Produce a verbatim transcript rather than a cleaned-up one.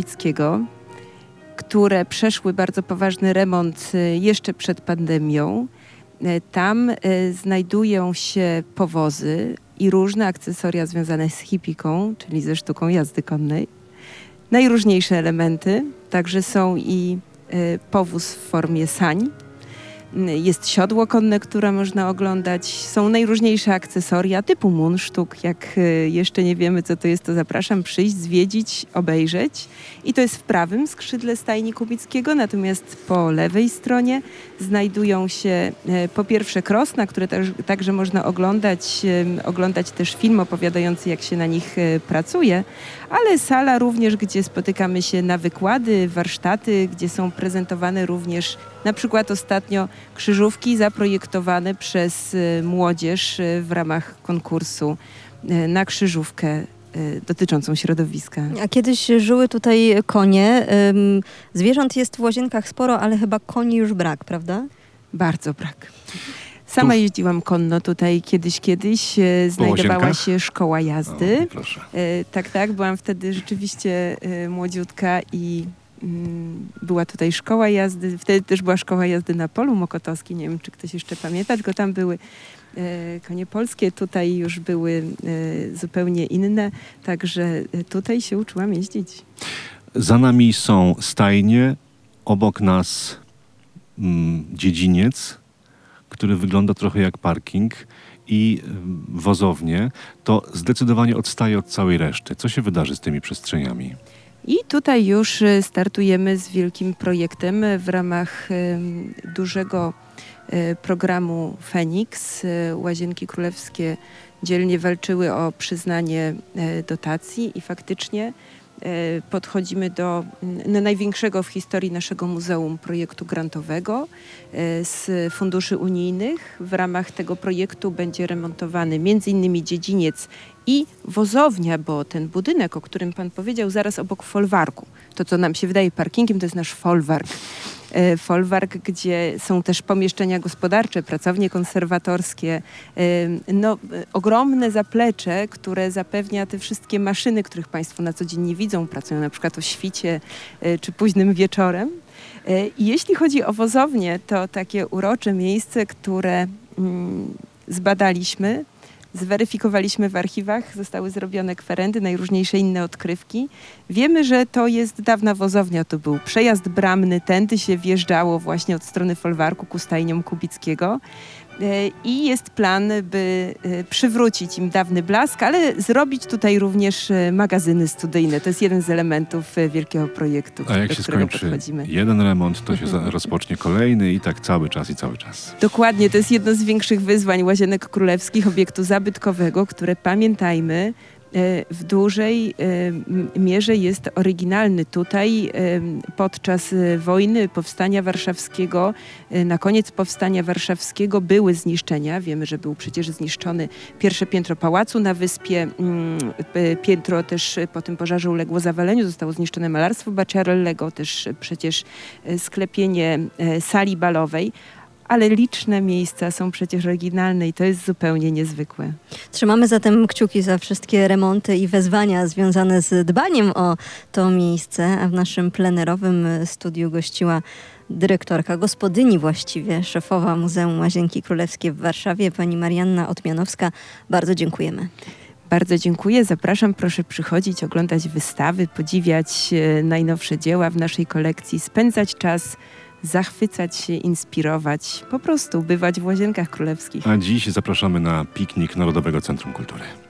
Kubickiego, które przeszły bardzo poważny remont jeszcze przed pandemią. Tam znajdują się powozy i różne akcesoria związane z hipiką, czyli ze sztuką jazdy konnej. Najróżniejsze elementy, także są i powóz w formie sań. Jest siodło konne, które można oglądać. Są najróżniejsze akcesoria typu mundsztuk. Jak jeszcze nie wiemy, co to jest, to zapraszam przyjść, zwiedzić, obejrzeć. I to jest w prawym skrzydle stajni Kubickiego, natomiast po lewej stronie znajdują się po pierwsze krosna, które też, także można oglądać, oglądać też film opowiadający, jak się na nich pracuje, ale sala również, gdzie spotykamy się na wykłady, warsztaty, gdzie są prezentowane również na przykład ostatnio krzyżówki zaprojektowane przez młodzież w ramach konkursu na krzyżówkę dotyczącą środowiska. A kiedyś żyły tutaj konie. Zwierząt jest w Łazienkach sporo, ale chyba koni już brak, prawda? Bardzo brak. Sama tu... jeździłam konno tutaj kiedyś, kiedyś. Znajdowała się szkoła jazdy. O, proszę. Tak, tak. Byłam wtedy rzeczywiście młodziutka i była tutaj szkoła jazdy. Wtedy też była szkoła jazdy na polu mokotowskim. Nie wiem, czy ktoś jeszcze pamięta, tylko tam były e, konie polskie. Tutaj już były e, zupełnie inne. Także tutaj się uczyłam jeździć. Za nami są stajnie, obok nas mm, dziedziniec, który wygląda trochę jak parking i wozownie. To zdecydowanie odstaje od całej reszty. Co się wydarzy z tymi przestrzeniami? I tutaj już startujemy z wielkim projektem w ramach dużego programu Feniks. Łazienki Królewskie dzielnie walczyły o przyznanie dotacji i faktycznie podchodzimy do no, największego w historii naszego muzeum projektu grantowego z funduszy unijnych. W ramach tego projektu będzie remontowany między innymi dziedziniec i wozownia, bo ten budynek, o którym pan powiedział, zaraz obok folwarku, to co nam się wydaje parkingiem, to jest nasz folwark. Folwark, gdzie są też pomieszczenia gospodarcze, pracownie konserwatorskie, no, ogromne zaplecze, które zapewnia te wszystkie maszyny, których państwo na co dzień nie widzą, pracują na przykład o świcie czy późnym wieczorem. I jeśli chodzi o wozownię, to takie urocze miejsce, które zbadaliśmy, zweryfikowaliśmy w archiwach, zostały zrobione kwerendy, najróżniejsze inne odkrywki. Wiemy, że to jest dawna wozownia, to był przejazd bramny, tędy się wjeżdżało właśnie od strony folwarku ku stajniom Kubickiego. I jest plan, by przywrócić im dawny blask, ale zrobić tutaj również magazyny studyjne. To jest jeden z elementów wielkiego projektu, A jak do się którego skończy podchodzimy. jeden remont, to się rozpocznie kolejny i tak cały czas i cały czas. Dokładnie, to jest jedno z większych wyzwań Łazienek Królewskich, obiektu zabytkowego, które pamiętajmy, w dużej mierze jest oryginalny. Tutaj podczas wojny Powstania Warszawskiego, na koniec Powstania Warszawskiego były zniszczenia. Wiemy, że był przecież zniszczony pierwsze piętro pałacu na wyspie. Piętro też po tym pożarze uległo zawaleniu. Zostało zniszczone malarstwo Bacciarellego, też przecież sklepienie sali balowej. Ale liczne miejsca są przecież oryginalne i to jest zupełnie niezwykłe. Trzymamy zatem kciuki za wszystkie remonty i wezwania związane z dbaniem o to miejsce, a w naszym plenerowym studiu gościła dyrektorka, gospodyni właściwie, szefowa Muzeum Łazienki Królewskie w Warszawie, pani Marianna Otmianowska. Bardzo dziękujemy. Bardzo dziękuję. Zapraszam, proszę przychodzić, oglądać wystawy, podziwiać najnowsze dzieła w naszej kolekcji, spędzać czas, zachwycać się, inspirować, po prostu bywać w Łazienkach Królewskich. A dziś zapraszamy na piknik Narodowego Centrum Kultury.